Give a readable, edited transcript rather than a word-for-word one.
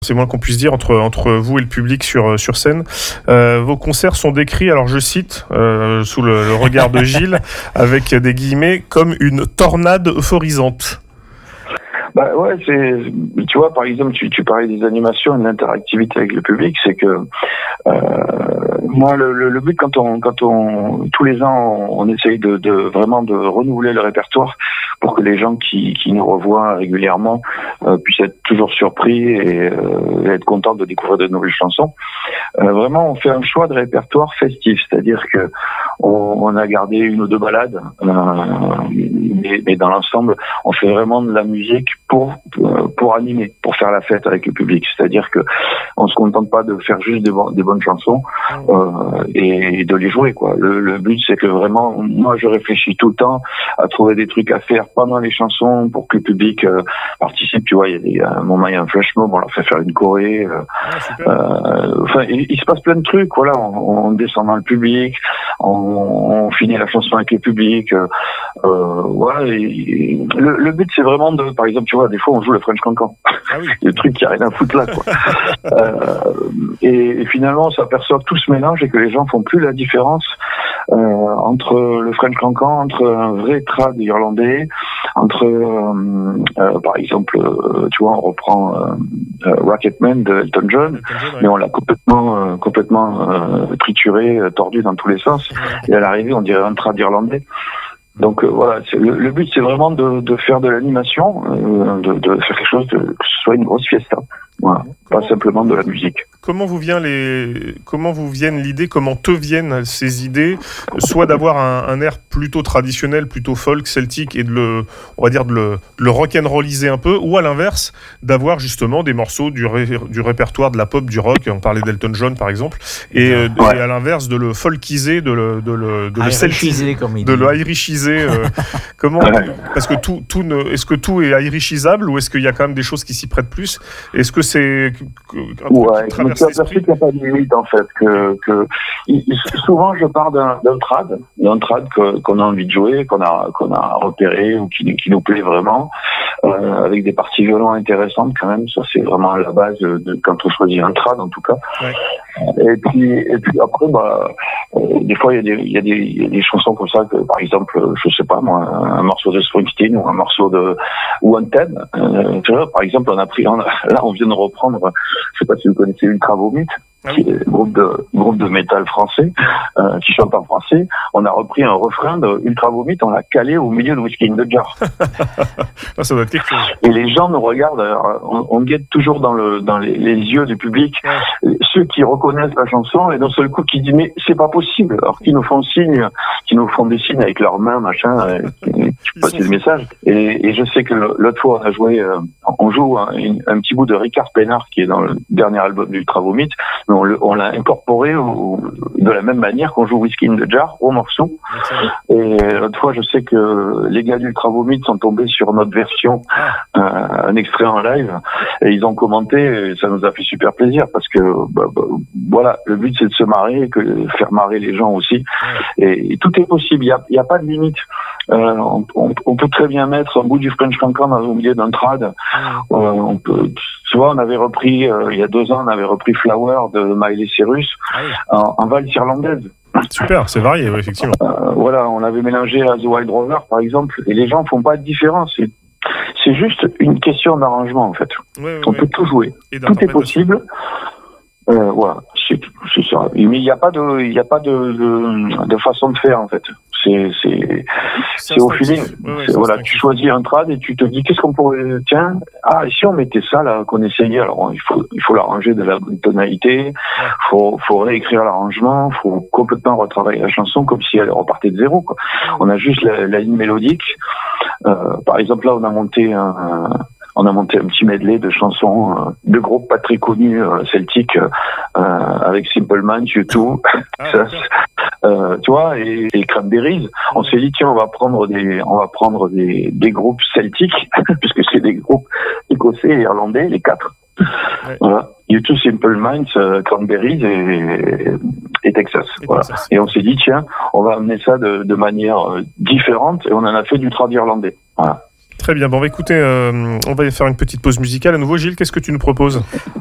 C'est moins qu'on puisse dire entre vous et le public sur scène. Vos concerts sont décrits, alors je cite, sous le regard de Gilles, avec des guillemets, comme une tornade euphorisante. Bah ouais, tu vois, par exemple, tu parlais des animations et de l'interactivité avec le public, c'est que moi, le but quand on tous les ans, on essaye de vraiment de renouveler le répertoire pour que les gens qui nous revoient régulièrement puissent être toujours surpris et être contents de découvrir de nouvelles chansons. Vraiment, on fait un choix de répertoire festif, c'est-à-dire que on a gardé une ou deux ballades, mais dans l'ensemble, on fait vraiment de la musique pour animer, pour faire la fête avec le public. C'est-à-dire que on se contente pas de faire juste des bonnes chansons et de les jouer, quoi. Le but, c'est que vraiment, moi, je réfléchis tout le temps à trouver des trucs à faire pendant les chansons pour que le public participe. Tu vois, il y a un moment, il y a un flash mob, on leur fait faire une choré. Enfin, il se passe plein de trucs. Voilà, on descend dans le public, on finit la chanson avec le public. Voilà. Le but, c'est vraiment de, par exemple, tu vois, des fois, on joue le French Cancan. Ah oui. Le truc qui a rien à foutre là, quoi. Et finalement, on s'aperçoit que tout se mélange et que les gens font plus la différence entre le French Cancan, entre un vrai trad irlandais, entre, par exemple, tu vois, on reprend Rocketman de Elton John, mais on l'a complètement trituré, tordu dans tous les sens. Et à l'arrivée, on dirait un trad irlandais. Donc voilà, le but, c'est vraiment de faire de l'animation, de faire quelque chose que ce soit une grosse fiesta. Voilà, pas simplement de la musique. Comment vous viennent l'idée, comment te viennent ces idées, soit d'avoir un air plutôt traditionnel, plutôt folk, celtique, et de le rock'n'rolliser un peu, ou à l'inverse, d'avoir justement des morceaux du répertoire de la pop, du rock, on parlait d'Elton John par exemple, et à l'inverse de le folkiser, de le celtiser, de le irishiser. Comment parce que est-ce que tout est irishisable, ou est-ce qu'il y a quand même des choses qui s'y prêtent plus? Est-ce que c'est je me suis aperçu qu'il n'y a pas de limite en fait. Souvent je pars d'un trad qu'on a envie de jouer, qu'on a repéré ou qui nous plaît vraiment, avec des parties violon intéressantes quand même. Ça c'est vraiment la base de quand on choisit un trad en tout cas. Ouais. Et puis après des fois il y a des chansons comme ça que par exemple je sais pas moi, un morceau de Springsteen ou un morceau ou un thème. Tu vois, par exemple on vient de reprendre, je sais pas si vous connaissez Ultra Vomit, qui est groupe de métal français, qui chante en français. On a repris un refrain de Ultra Vomit, on l'a calé au milieu de Whiskey in the Jar. Ça doit être quelque chose. Et les gens nous regardent, on guette toujours dans les yeux du public, ceux qui reconnaissent la chanson et d'un seul coup qui disent mais c'est pas possible, alors qu'ils nous font des signes avec leurs mains, machin, qui passent le message. Et je sais que l'autre fois on joue un petit bout de Ricard Pénard qui est dans le dernier album d'Ultra Vomit. On l'a incorporé de la même manière qu'on joue Whiskey in the Jar au morceau. Et l'autre fois, je sais que les gars d'Ultra Vomit sont tombés sur notre version, un extrait en live, et ils ont commenté, et ça nous a fait super plaisir parce que voilà, le but c'est de se marrer, faire marrer les gens aussi. Et tout est possible, il y a pas de limite. On peut très bien mettre un bout du French Cancan au milieu d'un trad. Tu vois, on avait repris il y a 2 ans, on avait repris Flower de Miley Cyrus en valse irlandaise. Super, c'est varié, effectivement. Voilà, on avait mélangé à The Wild Rover, par exemple, et les gens font pas de différence. C'est juste une question d'arrangement, en fait. On peut tout jouer, tout est possible. Voilà, c'est ça. Mais il n'y a pas de façon de faire, en fait. C'est au feeling. Voilà, tu choisis un trad et tu te dis qu'est-ce qu'on pourrait, tiens, et si on mettait ça là qu'on essayait, alors il faut l'arranger de la bonne tonalité, faut réécrire l'arrangement, faut complètement retravailler la chanson comme si elle repartait de zéro, quoi. On a juste la ligne mélodique. Par exemple là on a monté un petit medley de chansons de groupes pas très connus celtiques, avec Simple Minds, U2, tu vois, et Cranberries. On s'est dit tiens, on va prendre des groupes celtiques puisque c'est des groupes écossais et irlandais, les 4. Voilà, U2, Simple Minds, Cranberries et Texas. Voilà. Et on s'est dit tiens, on va amener ça de manière différente, et on en a fait du trad irlandais. Voilà. Très bien. Bon, écoutez, on va faire une petite pause musicale. À nouveau, Gilles, qu'est-ce que tu nous proposes ?